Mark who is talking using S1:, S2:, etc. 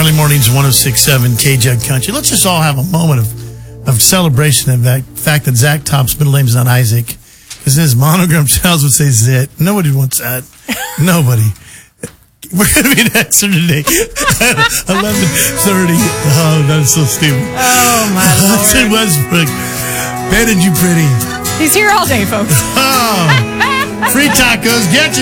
S1: Early mornings, 106.7 KJUG Country. Let's just all have a moment of celebration of that fact that Zach Top's middle name is not Isaac. Because his monogram child would say Zit. Nobody wants that. Nobody. We're going to be next today at 11:30. Oh, that's so stupid.
S2: Oh, my Lord.
S1: Hudson Westbrook. Banded you pretty.
S2: He's here all day, folks.
S1: Oh, free tacos. Get your